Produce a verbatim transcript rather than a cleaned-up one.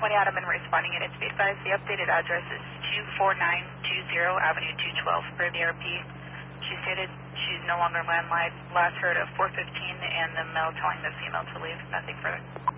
twenty Adam and responding units. Be advised, the updated address is two four nine two zero Avenue two twelve for the R P. She stated she's no longer landline. Last heard at four fifteen and the male telling the female to leave. Nothing further.